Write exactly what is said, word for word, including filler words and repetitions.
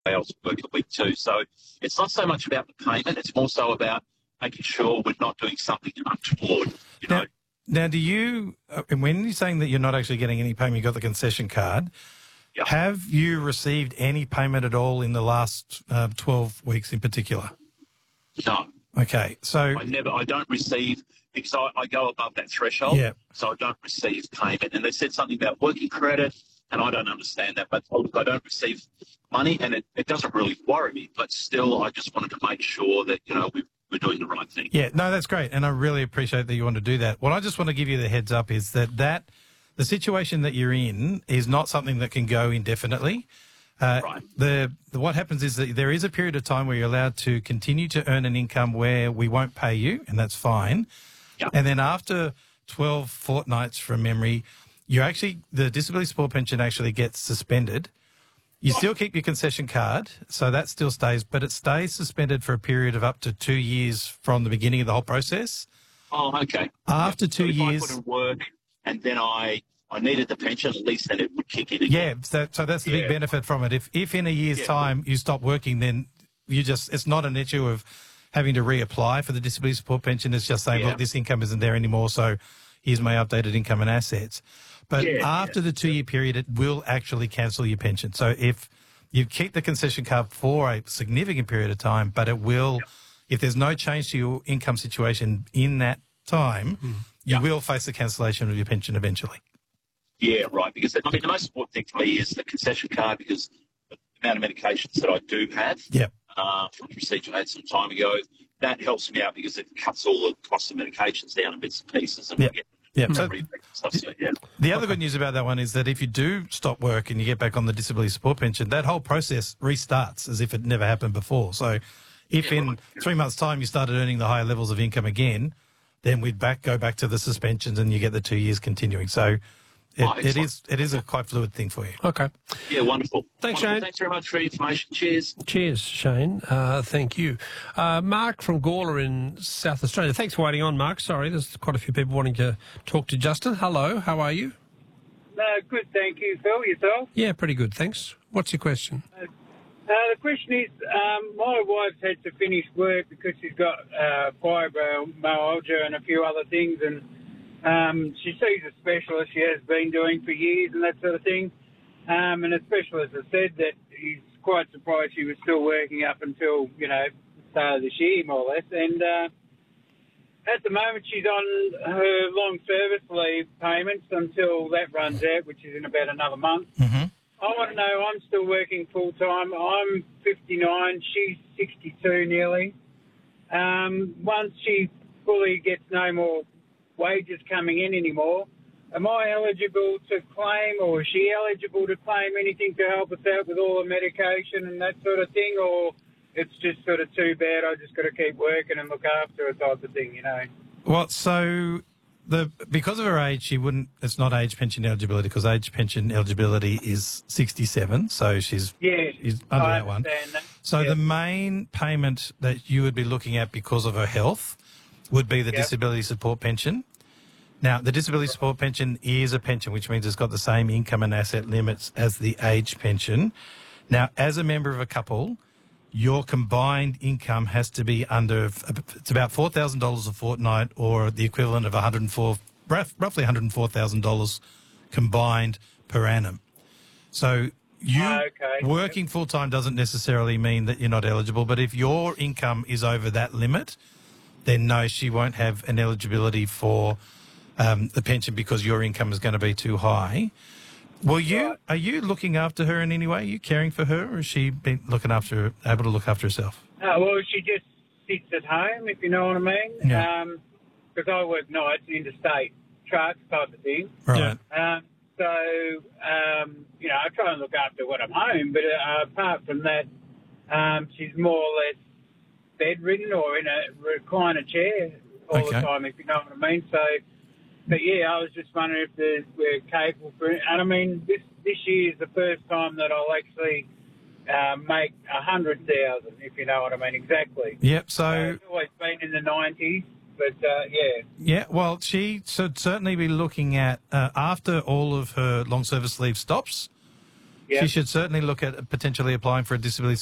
else work the week too. So it's not so much about the payment; it's more so about making sure we're not doing something untoward. You now, know. Now, do you? Uh, when you're saying that you're not actually getting any payment, you got the concession card. Yeah. Have you received any payment at all in the last uh, twelve weeks in particular? No. Okay, so I never. I don't receive because I, I go above that threshold. Yeah. So I don't receive payment, and they said something about working credit. And I don't understand that, but look, I don't receive money, and it, it doesn't really worry me. But still, I just wanted to make sure that, you know, we, we're doing the right thing. Yeah, no, that's great, and I really appreciate that you want to do that. What I just want to give you the heads up is that, that the situation that you're in is not something that can go indefinitely. Uh, Right. The, the what happens is that there is a period of time where you're allowed to continue to earn an income where we won't pay you, and that's fine. Yeah. And then after twelve fortnights from memory, you actually the disability support pension actually gets suspended. You still keep your concession card, so that still stays, but it stays suspended for a period of up to two years from the beginning of the whole process. Oh, okay. After two so if years, I put in work and then I I needed the pension, at least then it would kick in again. yeah. So, so that's the Yeah. big benefit from it. If if in a year's Yeah. time you stop working, then you just it's not an issue of having to reapply for the disability support pension. It's just saying, Yeah. look, this income isn't there anymore, so here's my updated income and assets. But Yeah, after yeah, the two-year period, it will actually cancel your pension. So if you keep the concession card for a significant period of time, but it will, if there's no change to your income situation in that time, you Yeah. will face the cancellation of your pension eventually. Yeah, right. Because I mean, the most important thing for me is the concession card, because the amount of medications that I do have Yep. uh, from a procedure I had some time ago, that helps me out because it cuts all the cost of medications down in bits and pieces, and Yep. we get Yep. So rebate and stuff. So yeah, the other good news about that one is that if you do stop work and you get back on the disability support pension, that whole process restarts as if it never happened before. So if in three months' time you started earning the higher levels of income again, then we'd back go back to the suspensions and you get the two years continuing. So it, Oh, it excellent. is it is a quite fluid thing for you. Okay. yeah, wonderful. Thanks, Wonderful. Shane. Thanks very much for the information. Cheers. Cheers, Shane. Uh, thank you. Uh, Mark from Gawler in South Australia. Thanks for waiting on, Mark. Sorry, there's quite a few people wanting to talk to Justin. Hello, how are you? No, good, thank you, Phil. Yourself? Yeah, pretty good, thanks. What's your question? Uh, the question is, um, my wife's had to finish work because she's got uh, fibromyalgia and a few other things, and um, she sees a specialist she has been doing for years and that sort of thing. Um, and the specialist has said that he's quite surprised she was still working up until, you know, the start of this year, more or less. And uh, at the moment, she's on her long service leave payments until that runs out, which is in about another month. Mm-hmm. I want to know, I'm still working full-time. I'm fifty-nine. She's sixty-two nearly. Um, once she fully gets no more wages coming in anymore, am I eligible to claim, or is she eligible to claim anything to help us out with all the medication and that sort of thing, or it's just sort of too bad, I just got to keep working and look after her type of thing, you know? Well, so the because of her age, she wouldn't. It's not age pension eligibility because age pension eligibility is sixty-seven. So she's Yeah, she's under I that one. understand that. So Yep. the main payment that you would be looking at because of her health would be the Yep. disability support pension. Now, the disability support pension is a pension, which means it's got the same income and asset limits as the age pension. Now, as a member of a couple, your combined income has to be under, it's about four thousand dollars a fortnight, or the equivalent of one hundred four, roughly one hundred four thousand dollars combined per annum. So you Okay. working full-time doesn't necessarily mean that you're not eligible, but if your income is over that limit, then no, she won't have an eligibility for um, the pension because your income is going to be too high. Well, you Right. are you looking after her in any way? Are you caring for her, or has she been looking after able to look after herself? Uh, well, she just sits at home, if you know what I mean. Yeah. Because I work nights, interstate trucks type of thing. Right. Um, so, um, you know, I try and look after when I'm home, but uh, apart from that, um, she's more or less bedridden or in a recliner chair all Okay. the time, if you know what I mean. So, but yeah, I was just wondering if there's, we're capable for it. And I mean, this this year is the first time that I'll actually uh, make a hundred thousand, if you know what I mean, exactly. Yep. Uh, So it's always been in the nineties, but uh, yeah. yeah, well, she should certainly be looking at uh, after all of her long service leave stops. Yeah. She should certainly look at potentially applying for a disability